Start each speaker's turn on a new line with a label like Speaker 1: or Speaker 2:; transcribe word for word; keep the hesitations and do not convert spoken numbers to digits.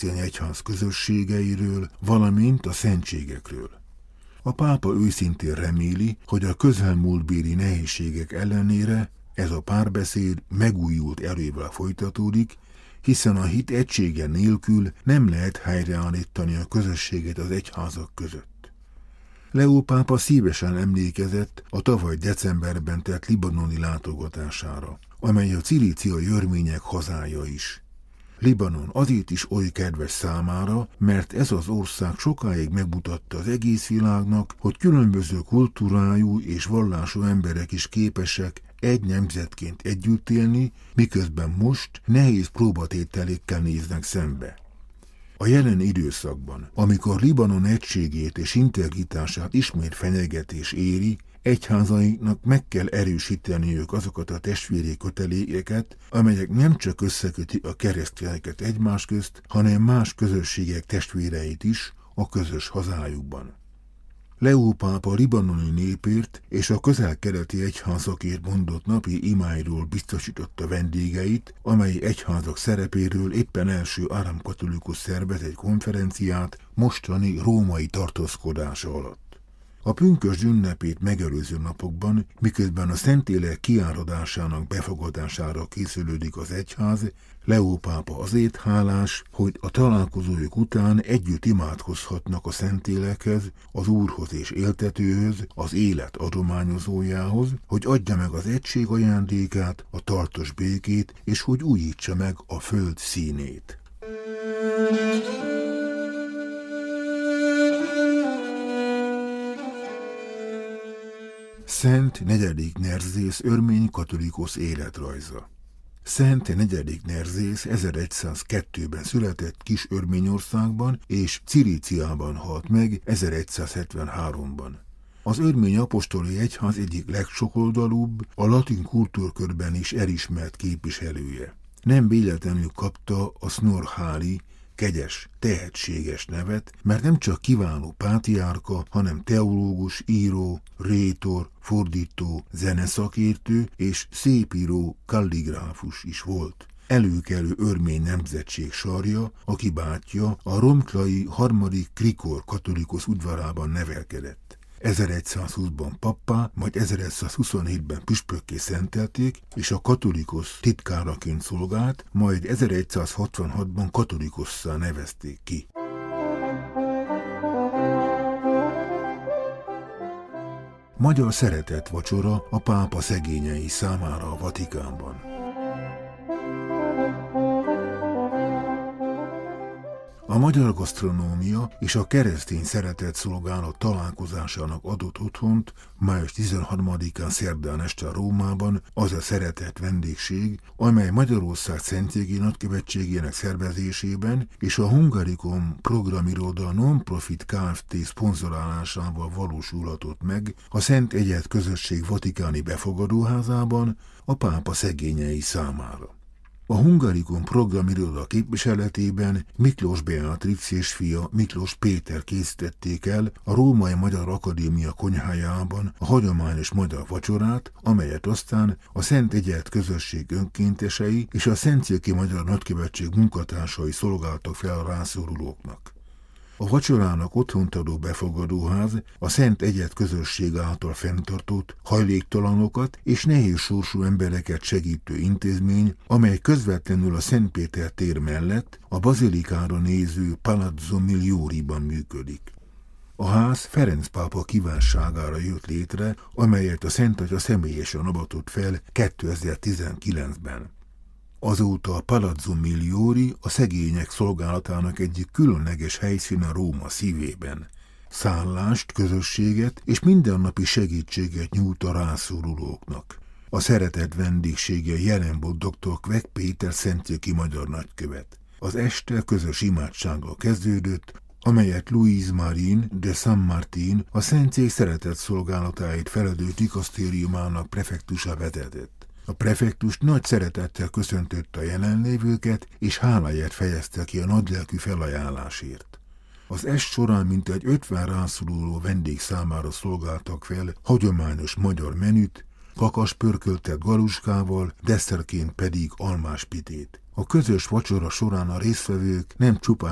Speaker 1: keresztény egyház közösségeiről, valamint a szentségekről. A pápa őszintén reméli, hogy a közelmúltbéli nehézségek ellenére ez a párbeszéd megújult erővel folytatódik, hiszen a hit egysége nélkül nem lehet helyreállítani a közösséget az egyházak között. Leó pápa szívesen emlékezett a tavaly decemberben tett libanoni látogatására, amely a cilíciai örmények hazája is. Libanon azért is oly kedves számára, mert ez az ország sokáig megmutatta az egész világnak, hogy különböző kultúrájú és vallású emberek is képesek egy nemzetként együtt élni, miközben most nehéz próbatételékkel néznek szembe. A jelen időszakban, amikor Libanon egységét és integritását ismét fenyegetés éri, egyházainknak meg kell erősíteniük azokat a testvéri kötelékeket, amelyek nem csak összekötik a keresztényeket egymás közt, hanem más közösségek testvéreit is a közös hazájukban. Leó pápa libanoni népért és a közel-keleti egyházakért mondott napi imáiról biztosította vendégeit, amely egyházak szerepéről éppen első áramkatolikus szervez egy konferenciát mostani római tartózkodása alatt. A pünkösd ünnepét megelőző napokban, miközben a Szentlélek kiáradásának befogadására készülődik az egyház, Leó pápa azért hálás, hogy a találkozójuk után együtt imádkozhatnak a Szentlélekhez, az Úrhoz és éltetőhöz, az élet adományozójához, hogy adja meg az egység ajándékát, a tartós békét, és hogy újítsa meg a föld színét. Szent negyedik Nerzész örmény katolikus életrajza. Szent negyedik Nerzész ezeregyszázkettőben született Kis Örményországban és Cilíciában halt meg ezeregyszázhetvenháromban. Az örmény apostoli egyház egyik legsokoldalúbb, a latin kultúrkörben is elismert képviselője. Nem véletlenül kapta a Snorháli, kegyes, tehetséges nevet, mert nem csak kiváló pátriárka, hanem teológus, író, rétor, fordító, zeneszakértő és szépíró, kalligráfus is volt. Előkelő örmény nemzetség sarja, aki bátyja a romklai harmadik Krikor katolikus udvarában nevelkedett. ezeregyszázhúszban pappá, majd ezeregyszázhuszonhétben püspökké szentelték, és a katolikus titkáraként szolgált, majd ezeregyszázhatvanhatban katolikusszá nevezték ki. Magyar szeretett vacsora a pápa szegényei számára a Vatikánban. A magyar gasztronómia és a keresztény szeretett szolgálat találkozásának adott otthont május tizenharmadikán szerdán este Rómában az a szeretett vendégség, amely Magyarország Szentségi Nagykövetségének szervezésében és a Hungarikum programiroda non-profit Kft. Szponzorálásával valósulhatott meg a Szent Egyed Közösség vatikáni befogadóházában a pápa szegényei számára. A Hungarikum programiroda képviseletében Miklós Beatrix és fia Miklós Péter készítették el a Római Magyar Akadémia konyhájában a hagyományos magyar vacsorát, amelyet aztán a Szent Egyed Közösség önkéntesei és a Szentszéki Magyar Nagykövetség munkatársai szolgáltak fel a rászorulóknak. A vacsorának otthont adó befogadóház a Szent Egyed Közösség által fenntartott hajléktalanokat és nehéz sorsú embereket segítő intézmény, amely közvetlenül a Szent Péter tér mellett a bazilikára néző Palazzo Miglioriban működik. A ház Ferenc pápa kívánságára jött létre, amelyet a Szentatya személyesen avatott fel kétezer-tizenkilencben. Azóta a Palazzo Migliori a szegények szolgálatának egyik különleges helyszíne Róma szívében. Szállást, közösséget és mindennapi segítséget nyújt a rászorulóknak. A szeretett vendégsége jelen volt dr. Kvek Péter szentszéki magyar nagykövet. Az este közös imádsággal kezdődött, amelyet Louise Marin de San Martin a Szentszék szeretett szolgálatáért felelő dikasztériumának prefektusa vezetett. A prefektus nagy szeretettel köszöntötte a jelenlévőket, és háláját fejezte ki a nagylelkű felajánlásért. Az est során mintegy ötven rászoruló vendég számára szolgáltak fel hagyományos magyar menüt, kakas pörköltet galuskával, desszertként pedig almáspitét. A közös vacsora során a résztvevők nem csupán